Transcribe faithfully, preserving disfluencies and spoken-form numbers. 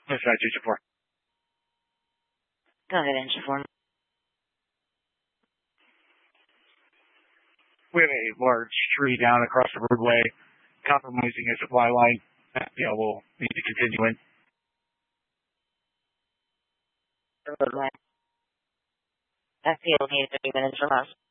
That's not two four. Go ahead, engine four. We have a large tree down across the roadway, compromising a supply line. You know, we'll need to continue in. The roadway. F P will need thirty minutes from us.